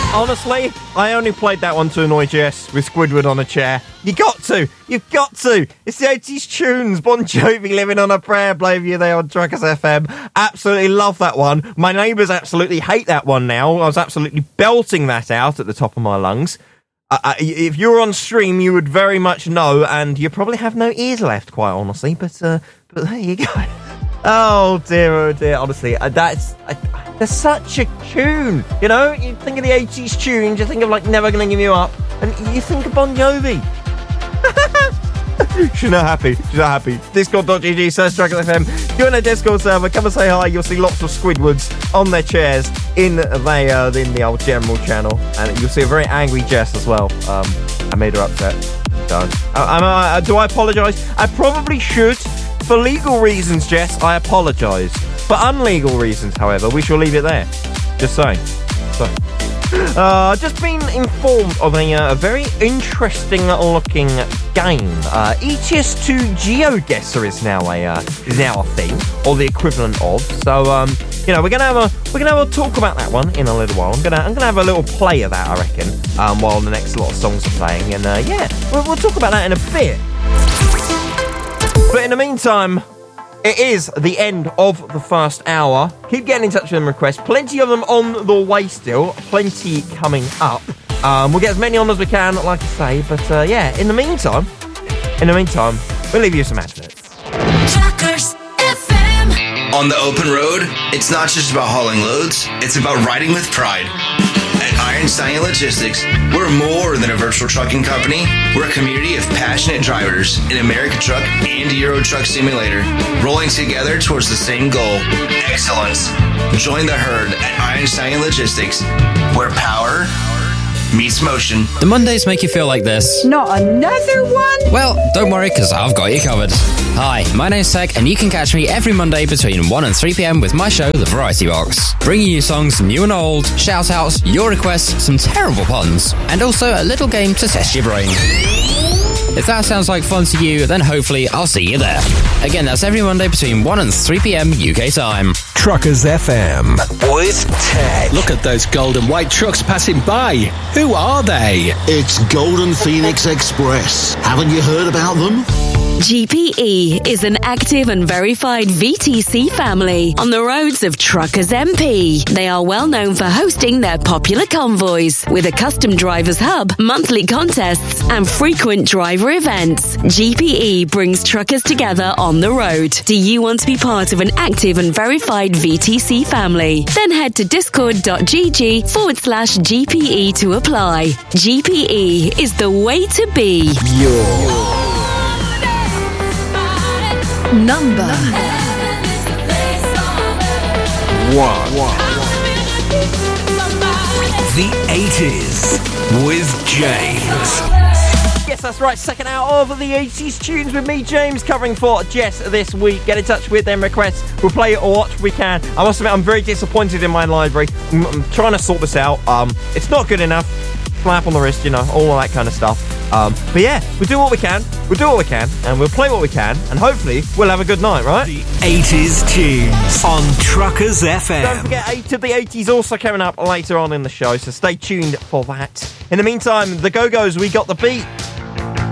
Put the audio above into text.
Honestly, I only played that one to annoy Jess with Squidward on a chair. You've got to. It's the 80s tunes. Bon Jovi, Living on a Prayer, Blame You There on Truckers FM. Absolutely love that one. My neighbours absolutely hate that one now. I was absolutely belting that out at the top of my lungs. If you were on stream, you would very much know, and you probably have no ears left, quite honestly. But there you go. Oh dear, honestly, that's such a tune, you know? You think of the 80s tunes, you think of like Never Gonna Give You Up, and you think of Bon Jovi. She's not happy. Discord.gg, search Truckers FM. Join our Discord server, come and say hi. You'll see lots of Squidwards on their chairs in the old general channel, and you'll see a very angry Jess as well. I made her upset. Do I apologise? I probably should. For legal reasons, Jess, I apologise. For unlegal reasons, however, we shall leave it there. Just saying. Just been informed of a very interesting looking game. ETS2 GeoGuessr is now a thing, or the equivalent of. So we're gonna have a talk about that one in a little while. I'm gonna have a little play of that, I reckon, while the next lot of songs are playing. And we'll talk about that in a bit. But in the meantime, it is the end of the first hour. Keep getting in touch with them requests. Plenty of them on the way still. Plenty coming up. We'll get as many on as we can, like I say. But in the meantime, we'll leave you some adverts. Truckers FM. On the open road, it's not just about hauling loads. It's about riding with pride. At Iron Stallion Logistics, we're more than a virtual trucking company. We're a community of passionate drivers in American Truck and Euro Truck Simulator, rolling together towards the same goal, excellence. Join the herd at Iron Stallion Logistics, where power meets motion. Do Mondays make you feel like this? Not another one? Well, don't worry, because I've got you covered. Hi, my name's Tech, and you can catch me every Monday between 1 and 3 p.m. with my show, The Variety Box. Bringing you songs new and old, shout-outs, your requests, some terrible puns, and also a little game to test your brain. If that sounds like fun to you, then hopefully I'll see you there. Again, that's every Monday between 1 and 3 p.m. UK time. Truckers FM with Tech. Look at those gold and white trucks passing by. Who are they? It's Golden Phoenix Express. Haven't you heard about them? GPE is an active and verified VTC family on the roads of Truckers MP. They are well known for hosting their popular convoys with a custom drivers hub, monthly contests, and frequent driver events. GPE brings truckers together on the road. Do you want to be part of an active and verified VTC family? Then head to discord.gg/GPE to apply. GPE is the way to be. Number 1. The 80s with James. Yes, that's right. Second hour of the 80s tunes with me, James, covering for Jess this week. Get in touch with them requests. We'll play it or watch we can. I must admit, I'm very disappointed in my library. I'm trying to sort this out. It's not good enough. Slap on the wrist, all of that kind of stuff. But yeah, we'll do what we can. And we'll play what we can. And hopefully, we'll have a good night, right? The 80s tunes on Truckers FM. Don't forget, 8 of the 80s also coming up later on in the show. So stay tuned for that. In the meantime, the Go-Go's We Got the Beat.